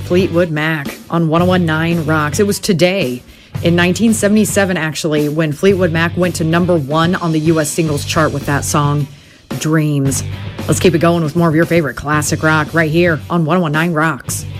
Fleetwood Mac on 101.9 Rocks. It was today, in 1977, actually, when Fleetwood Mac went to number 1 on the U.S. singles chart with that song, Dreams. Let's keep it going with more of your favorite classic rock right here on 101.9 Rocks.